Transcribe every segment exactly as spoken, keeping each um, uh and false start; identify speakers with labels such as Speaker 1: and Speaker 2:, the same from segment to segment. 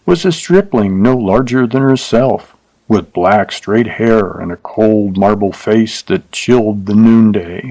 Speaker 1: was a stripling no larger than herself, with black straight hair and a cold marble face that chilled the noonday.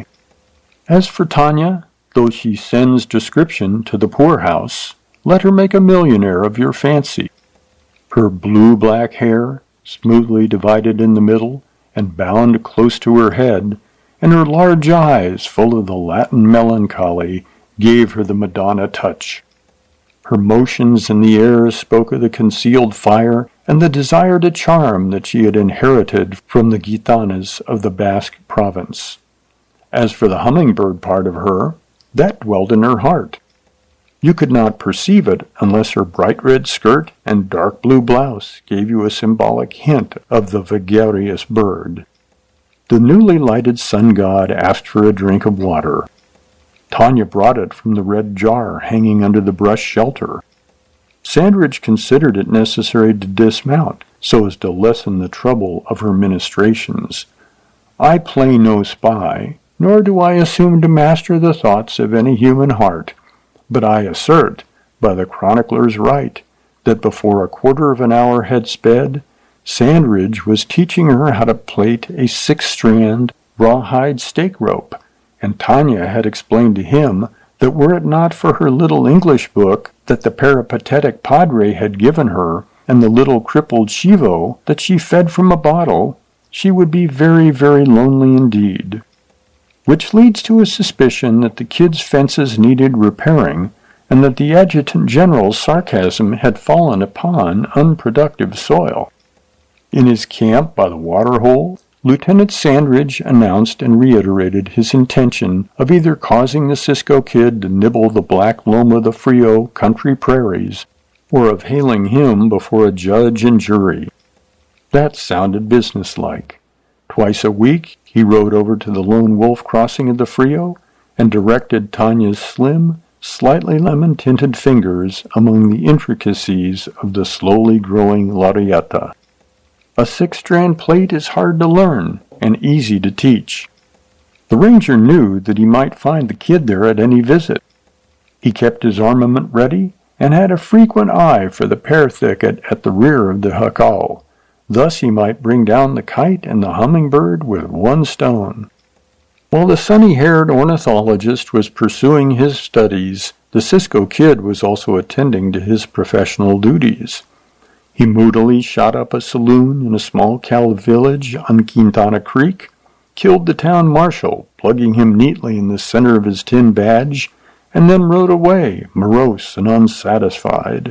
Speaker 1: As for Tanya, though she sends description to the poorhouse, let her make a millionaire of your fancy. Her blue-black hair, smoothly divided in the middle and bound close to her head, and her large eyes full of the Latin melancholy, gave her the Madonna touch. Her motions in the air spoke of the concealed fire and the desire to charm that she had inherited from the gitanas of the Basque province. As for the hummingbird part of her, that dwelled in her heart. You could not perceive it unless her bright red skirt and dark blue blouse gave you a symbolic hint of the vagarious bird. The newly lighted sun god asked for a drink of water. Tanya brought it from the red jar hanging under the brush shelter. Sandridge considered it necessary to dismount, so as to lessen the trouble of her ministrations. I play no spy, nor do I assume to master the thoughts of any human heart, but I assert, by the chronicler's right, that before a quarter of an hour had sped, Sandridge was teaching her how to plait a six-strand, rawhide stake rope, and Tanya had explained to him that were it not for her little English book that the peripatetic padre had given her, and the little crippled Chivo that she fed from a bottle, she would be very, very lonely indeed. Which leads to a suspicion that the kid's fences needed repairing, and that the adjutant general's sarcasm had fallen upon unproductive soil. In his camp by the water-hole, Lieutenant Sandridge announced and reiterated his intention of either causing the Cisco Kid to nibble the black Loma de Frio country prairies, or of hailing him before a judge and jury. That sounded businesslike. Twice a week he rode over to the Lone Wolf crossing of the Frio and directed Tanya's slim, slightly lemon-tinted fingers among the intricacies of the slowly growing lariata. A six-strand plait is hard to learn and easy to teach. The ranger knew that he might find the kid there at any visit. He kept his armament ready and had a frequent eye for the pear thicket at the rear of the jacal. Thus he might bring down the kite and the hummingbird with one stone. While the sunny-haired ornithologist was pursuing his studies, the Cisco Kid was also attending to his professional duties. He moodily shot up a saloon in a small cattle village on Quintana Creek, killed the town marshal, plugging him neatly in the center of his tin badge, and then rode away, morose and unsatisfied.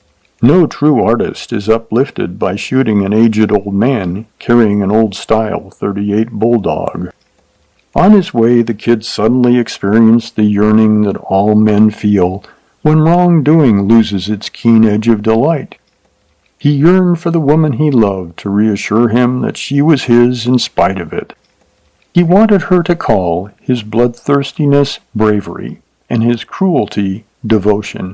Speaker 1: No true artist is uplifted by shooting an aged old man carrying an old-style thirty-eight bulldog. On his way, the kid suddenly experienced the yearning that all men feel when wrongdoing loses its keen edge of delight. He yearned for the woman he loved to reassure him that she was his in spite of it. He wanted her to call his bloodthirstiness bravery and his cruelty devotion.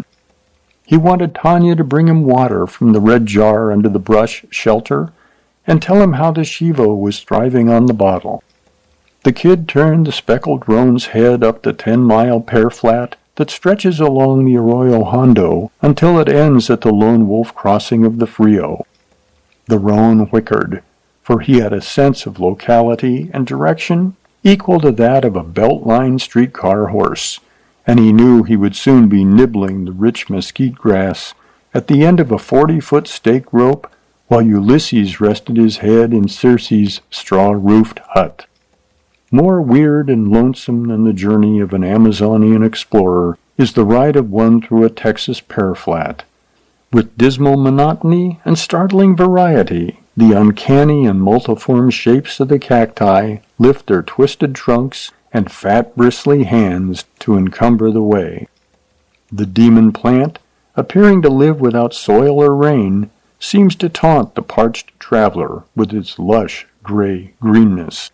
Speaker 1: He wanted Tanya to bring him water from the red jar under the brush shelter and tell him how the Chivo was thriving on the bottle. The kid turned the speckled roan's head up the ten-mile pear flat that stretches along the Arroyo Hondo until it ends at the Lone Wolf crossing of the Frio. The roan whickered, for he had a sense of locality and direction equal to that of a belt-line streetcar horse, and he knew he would soon be nibbling the rich mesquite grass at the end of a forty-foot stake rope while Ulysses rested his head in Circe's straw-roofed hut. More weird and lonesome than the journey of an Amazonian explorer is the ride of one through a Texas pear flat. With dismal monotony and startling variety, the uncanny and multiform shapes of the cacti lift their twisted trunks and fat bristly hands to encumber the way. The demon plant, appearing to live without soil or rain, seems to taunt the parched traveler with its lush gray greenness.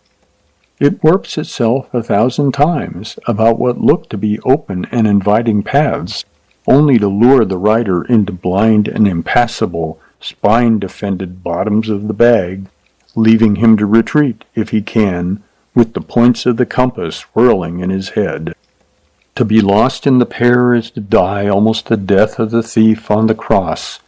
Speaker 1: It warps itself a thousand times about what look to be open and inviting paths, only to lure the rider into blind and impassable, spine-defended bottoms of the bag, leaving him to retreat, if he can, with the points of the compass whirling in his head. To be lost in the pear is to die almost the death of the thief on the cross,